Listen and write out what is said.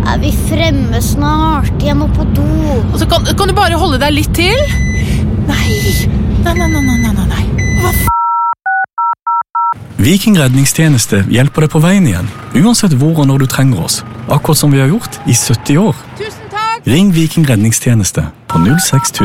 Er vi fremme snart? Jeg må på do. Altså, kan du bare holde deg litt til? Nei. Hva Viking redningstjeneste hjelper deg på veien igjen, uansett hvor og når du trenger oss. Akkurat som vi har gjort i 70 år. Tusen takk! Ring Viking redningstjeneste på 06000.